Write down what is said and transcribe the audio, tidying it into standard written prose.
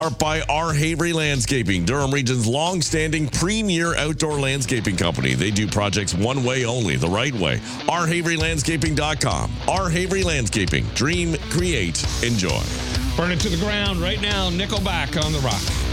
By R. Havery Landscaping, Durham Region's long-standing premier outdoor landscaping company. They do projects one way only, the right way. rhaverylandscaping.com. R. Havery Landscaping. Dream, create, enjoy. Burn it to the ground right now. Nickelback on the Rock.